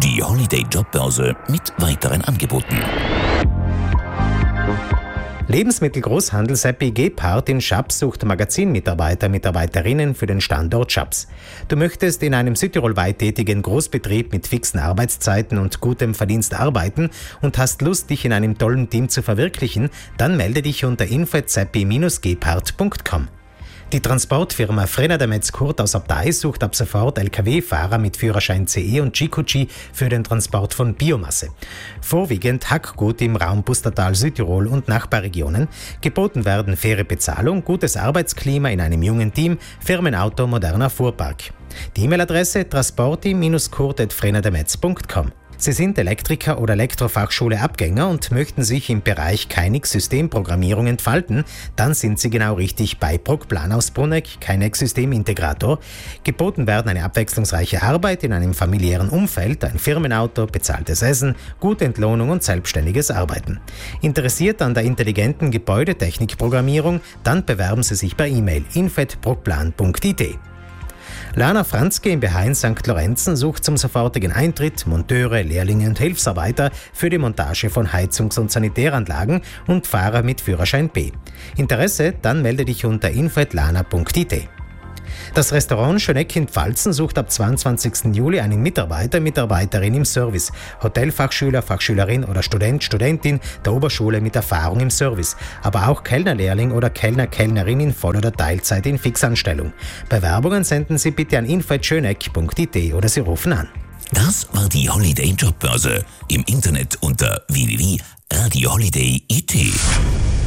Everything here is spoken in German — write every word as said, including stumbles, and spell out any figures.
Die Holiday Jobbörse mit weiteren Angeboten. Lebensmittelgroßhandel Seppi Gebhardt in Schaps sucht Magazinmitarbeiter, Mitarbeiterinnen für den Standort Schaps. Du möchtest in einem südtirolweit tätigen Großbetrieb mit fixen Arbeitszeiten und gutem Verdienst arbeiten und hast Lust, dich in einem tollen Team zu verwirklichen, dann melde dich unter info at seppi dash gebhardt punkt com. Die Transportfirma Frenademets-Kurt aus Abtei sucht ab sofort L K W-Fahrer mit Führerschein C E und G Q G für den Transport von Biomasse. Vorwiegend Hackgut im Raum Pustertal, Südtirol und Nachbarregionen. Geboten werden faire Bezahlung, gutes Arbeitsklima in einem jungen Team, Firmenauto, moderner Fuhrpark. Die E-Mail-Adresse transporti dash kurt at frenademets punkt com. Sie sind Elektriker oder Elektrofachschule-Abgänger und möchten sich im Bereich Keinig-Systemprogrammierung entfalten, dann sind Sie genau richtig bei Bruckplan aus Bruneck, Keinig-Systemintegrator. Geboten werden eine abwechslungsreiche Arbeit in einem familiären Umfeld, ein Firmenauto, bezahltes Essen, gute Entlohnung und selbstständiges Arbeiten. Interessiert an der intelligenten Gebäudetechnikprogrammierung, dann bewerben Sie sich per E-Mail info at bruckplan punkt I T. Lana Franz GmbH in Sankt Lorenzen sucht zum sofortigen Eintritt Monteure, Lehrlinge und Hilfsarbeiter für die Montage von Heizungs- und Sanitäranlagen und Fahrer mit Führerschein B. Interesse? Dann melde dich unter info at lana punkt I T. Das Restaurant Schöneck in Pfalzen sucht ab zweiundzwanzigsten Juli einen Mitarbeiter, Mitarbeiterin im Service, Hotelfachschüler, Fachschülerin oder Student, Studentin der Oberschule mit Erfahrung im Service, aber auch Kellnerlehrling oder Kellner, Kellnerin in Voll- oder Teilzeit in Fixanstellung. Bewerbungen senden Sie bitte an info at schöneck punkt I T oder Sie rufen an. Das war die Holiday Jobbörse. Im Internet unter w w w punkt radio holiday punkt I T.